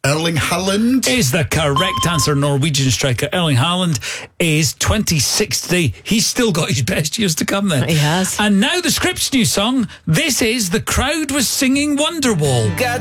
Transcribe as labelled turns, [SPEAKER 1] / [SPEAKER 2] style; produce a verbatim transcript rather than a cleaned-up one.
[SPEAKER 1] Erling Haaland
[SPEAKER 2] is the correct answer. Norwegian striker Erling Haaland is twenty-six today. He's still got his best years to come then.
[SPEAKER 3] He has.
[SPEAKER 2] And now the Scripps new song. This is The Crowd Was Singing Wonderwall.